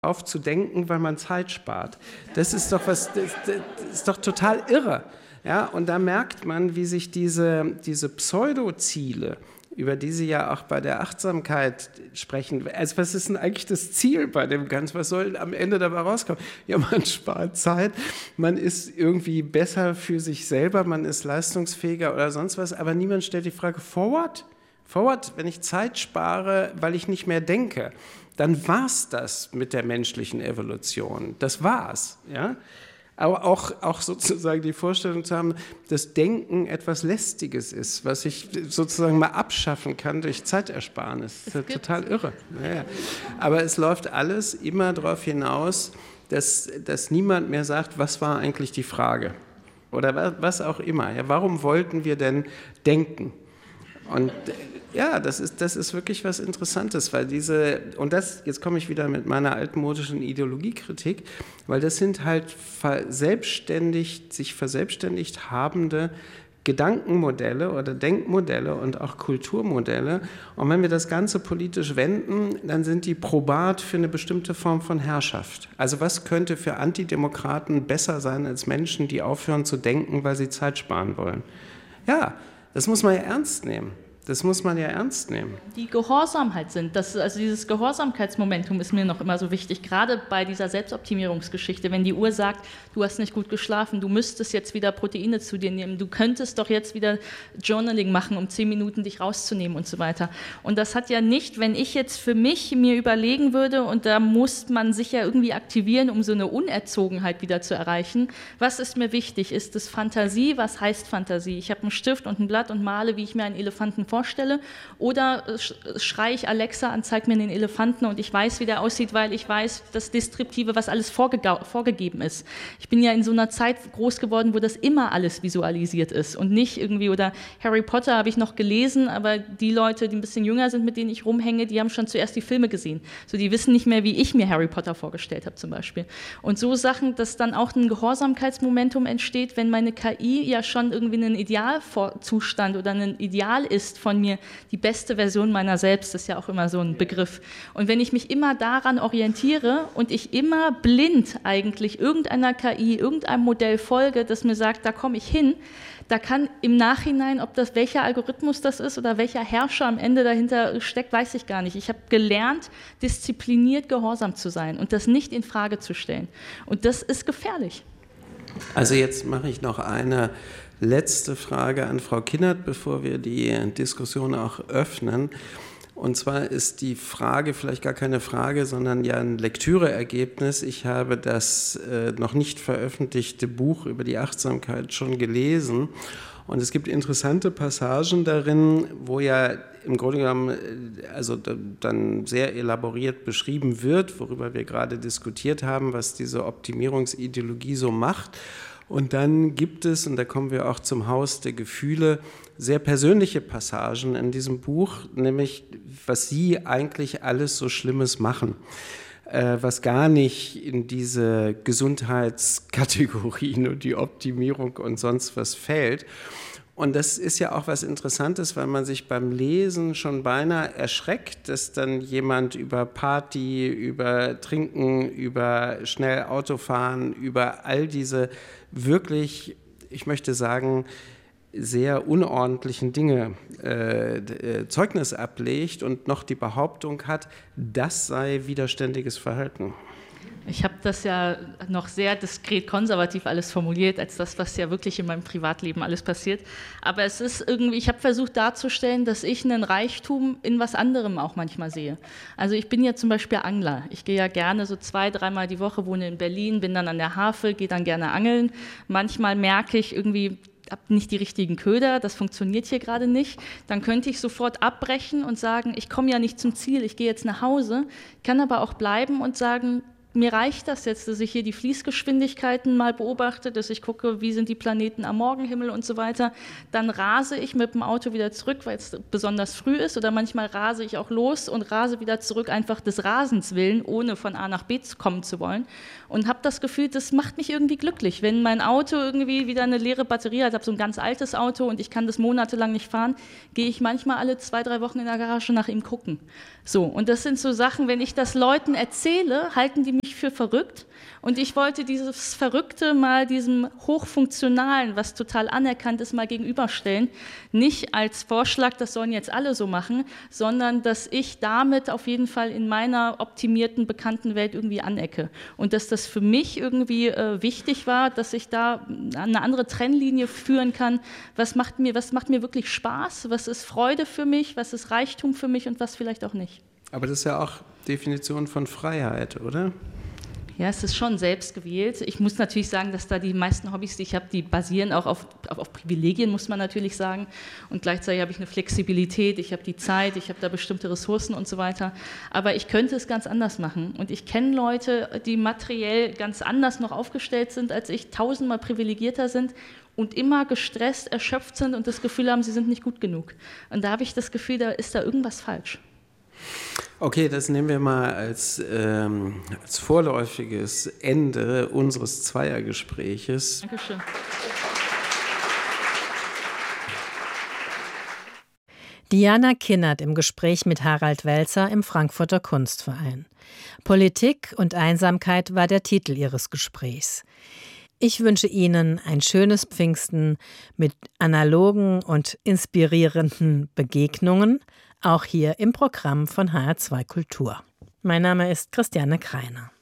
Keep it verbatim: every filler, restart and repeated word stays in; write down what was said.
auf zu denken, weil man Zeit spart. Das ist doch was, das, das ist doch total irre. Ja, und da merkt man, wie sich diese, diese Pseudo-Ziele, über die Sie ja auch bei der Achtsamkeit sprechen, also was ist denn eigentlich das Ziel bei dem Ganzen? Was soll am Ende dabei rauskommen? Ja, man spart Zeit, man ist irgendwie besser für sich selber, man ist leistungsfähiger oder sonst was, aber niemand stellt die Frage, forward? Forward, wenn ich Zeit spare, weil ich nicht mehr denke, dann war's das mit der menschlichen Evolution. Das war's, ja. Aber auch, auch sozusagen die Vorstellung zu haben, dass Denken etwas Lästiges ist, was ich sozusagen mal abschaffen kann durch Zeitersparnis. Das ist ja total irre. Ja, aber es läuft alles immer darauf hinaus, dass, dass niemand mehr sagt, was war eigentlich die Frage? Oder was auch immer. Ja, warum wollten wir denn denken? Und ja, das ist, das ist wirklich was Interessantes, weil diese, und das, jetzt komme ich wieder mit meiner altmodischen Ideologiekritik, weil das sind halt verselbstständigt, sich verselbstständigt habende Gedankenmodelle oder Denkmodelle und auch Kulturmodelle. Und wenn wir das Ganze politisch wenden, dann sind die probat für eine bestimmte Form von Herrschaft. Also was könnte für Antidemokraten besser sein als Menschen, die aufhören zu denken, weil sie Zeit sparen wollen? Ja, das muss man ja ernst nehmen. Das muss man ja ernst nehmen. Die gehorsam halt sind. Das, also dieses Gehorsamkeitsmomentum ist mir noch immer so wichtig, gerade bei dieser Selbstoptimierungsgeschichte. Wenn die Uhr sagt, du hast nicht gut geschlafen, du müsstest jetzt wieder Proteine zu dir nehmen, du könntest doch jetzt wieder Journaling machen, um zehn Minuten dich rauszunehmen und so weiter. Und das hat ja nicht, wenn ich jetzt für mich mir überlegen würde, und da muss man sich ja irgendwie aktivieren, um so eine Unerzogenheit wieder zu erreichen, was ist mir wichtig? Ist es Fantasie? Was heißt Fantasie? Ich habe einen Stift und ein Blatt und male, wie ich mir einen Elefanten vorstelle, oder schreie ich Alexa an, zeig mir den Elefanten und ich weiß, wie der aussieht, weil ich weiß, das Deskriptive, was alles vorge vorgegeben ist. Ich bin ja in so einer Zeit groß geworden, wo das immer alles visualisiert ist und nicht irgendwie, oder Harry Potter habe ich noch gelesen, aber die Leute, die ein bisschen jünger sind, mit denen ich rumhänge, die haben schon zuerst die Filme gesehen. So, die wissen nicht mehr, wie ich mir Harry Potter vorgestellt habe zum Beispiel. Und so Sachen, dass dann auch ein Gehorsamkeitsmomentum entsteht, wenn meine K I ja schon irgendwie ein Idealzustand oder ein Ideal ist von mir, die beste Version meiner selbst, das ist ja auch immer so ein Begriff. Und wenn ich mich immer daran orientiere und ich immer blind eigentlich irgendeiner K I, irgendeinem Modell folge, das mir sagt, da komme ich hin, da kann im Nachhinein, ob das welcher Algorithmus das ist oder welcher Herrscher am Ende dahinter steckt, weiß ich gar nicht. Ich habe gelernt, diszipliniert gehorsam zu sein und das nicht in Frage zu stellen. Und das ist gefährlich. Also jetzt mache ich noch eine letzte Frage an Frau Kinnert, bevor wir die Diskussion auch öffnen. Und zwar ist die Frage vielleicht gar keine Frage, sondern ja ein Lektüreergebnis. Ich habe das äh, noch nicht veröffentlichte Buch über die Achtsamkeit schon gelesen. Und es gibt interessante Passagen darin, wo ja im Grunde genommen also dann sehr elaboriert beschrieben wird, worüber wir gerade diskutiert haben, was diese Optimierungsideologie so macht. Und dann gibt es, und da kommen wir auch zum Haus der Gefühle, sehr persönliche Passagen in diesem Buch, nämlich was Sie eigentlich alles so Schlimmes machen, äh, was gar nicht in diese Gesundheitskategorien und die Optimierung und sonst was fällt. Und das ist ja auch was Interessantes, weil man sich beim Lesen schon beinahe erschreckt, dass dann jemand über Party, über Trinken, über schnell Autofahren, über all diese wirklich, ich möchte sagen, sehr unordentlichen Dinge äh, Zeugnis ablegt und noch die Behauptung hat, das sei widerständiges Verhalten. Ich habe das ja noch sehr diskret konservativ alles formuliert, als das, was ja wirklich in meinem Privatleben alles passiert. Aber es ist irgendwie, ich habe versucht darzustellen, dass ich einen Reichtum in was anderem auch manchmal sehe. Also ich bin ja zum Beispiel Angler. Ich gehe ja gerne so zwei, dreimal die Woche, wohne in Berlin, bin dann an der Havel, gehe dann gerne angeln. Manchmal merke ich irgendwie, habe nicht die richtigen Köder, das funktioniert hier gerade nicht, dann könnte ich sofort abbrechen und sagen, ich komme ja nicht zum Ziel, ich gehe jetzt nach Hause, kann aber auch bleiben und sagen, mir reicht das jetzt, dass ich hier die Fließgeschwindigkeiten mal beobachte, dass ich gucke, wie sind die Planeten am Morgenhimmel und so weiter. Dann rase ich mit dem Auto wieder zurück, weil es besonders früh ist, oder manchmal rase ich auch los und rase wieder zurück, einfach des Rasens willen, ohne von A nach B kommen zu wollen. Und habe das Gefühl, das macht mich irgendwie glücklich. Wenn mein Auto irgendwie wieder eine leere Batterie hat, ich habe so ein ganz altes Auto und ich kann das monatelang nicht fahren, gehe ich manchmal alle zwei, drei Wochen in der Garage nach ihm gucken. So, und das sind so Sachen, wenn ich das Leuten erzähle, halten die mich für verrückt. Und ich wollte dieses Verrückte mal diesem Hochfunktionalen, was total anerkannt ist, mal gegenüberstellen. Nicht als Vorschlag, das sollen jetzt alle so machen, sondern dass ich damit auf jeden Fall in meiner optimierten, bekannten Welt irgendwie anecke. Und dass das für mich irgendwie äh, wichtig war, dass ich da eine andere Trennlinie führen kann. Was macht mir, was macht mir wirklich Spaß? Was ist Freude für mich? Was ist Reichtum für mich und was vielleicht auch nicht? Aber das ist ja auch Definition von Freiheit, oder? Ja, es ist schon selbst gewählt. Ich muss natürlich sagen, dass da die meisten Hobbys, die ich habe, die basieren auch auf, auf, auf Privilegien, muss man natürlich sagen. Und gleichzeitig habe ich eine Flexibilität, ich habe die Zeit, ich habe da bestimmte Ressourcen und so weiter. Aber ich könnte es ganz anders machen. Und ich kenne Leute, die materiell ganz anders noch aufgestellt sind als ich, tausendmal privilegierter sind und immer gestresst, erschöpft sind und das Gefühl haben, sie sind nicht gut genug. Und da habe ich das Gefühl, da ist da irgendwas falsch. Okay, das nehmen wir mal als, ähm, als vorläufiges Ende unseres Zweiergespräches. Dankeschön. Diana Kinnert im Gespräch mit Harald Welzer im Frankfurter Kunstverein. Politik und Einsamkeit war der Titel ihres Gesprächs. Ich wünsche Ihnen ein schönes Pfingsten mit analogen und inspirierenden Begegnungen, auch hier im Programm von H R zwei Kultur. Mein Name ist Christiane Kreiner.